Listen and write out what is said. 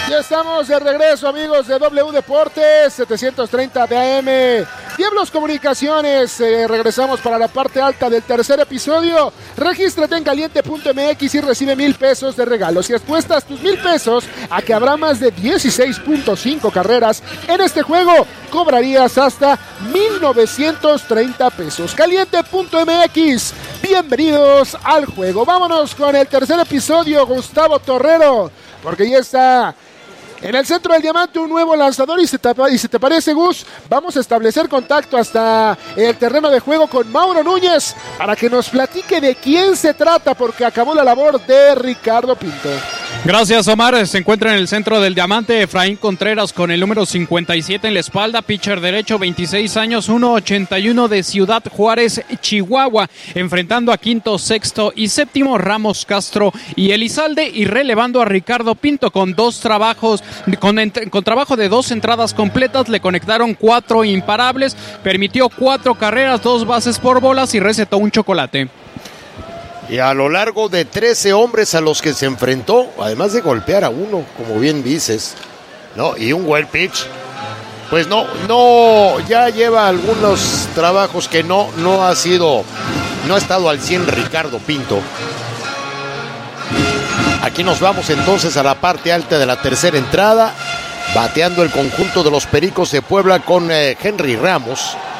Ya estamos de regreso, amigos de W Deportes 730 de AM. Diablos Comunicaciones, regresamos para la parte alta del tercer episodio. Regístrate en caliente.mx y recibe 1,000 pesos de regalo. Si apuestas tus 1,000 pesos a que habrá más de 16.5 carreras en este juego, cobrarías hasta 1,930 pesos. Caliente.mx, bienvenidos al juego. Vámonos con el tercer episodio, Gustavo Torrero, porque ya está en el centro del diamante un nuevo lanzador y si te parece, Gus, vamos a establecer contacto hasta el terreno de juego con Mauro Núñez para que nos platique de quién se trata, porque acabó la labor de Ricardo Pinto. Gracias, Omar. Se encuentra en el centro del diamante Efraín Contreras con el número 57 en la espalda, pitcher derecho, 26 años, 1.81 de Ciudad Juárez, Chihuahua, enfrentando a quinto, sexto y séptimo Ramos Castro y Elizalde, y relevando a Ricardo Pinto con dos trabajos, con trabajo de 2 entradas completas. Le conectaron 4 imparables, permitió 4 carreras, 2 bases por bolas y recetó un chocolate. Y a lo largo de 13 hombres a los que se enfrentó, además de golpear a uno, como bien dices, ¿no? Y un well pitch, pues no, ya lleva algunos trabajos que no ha estado al 100 Ricardo Pinto. Aquí nos vamos entonces a la parte alta de la tercera entrada, bateando el conjunto de los Pericos de Puebla con Henry Ramos.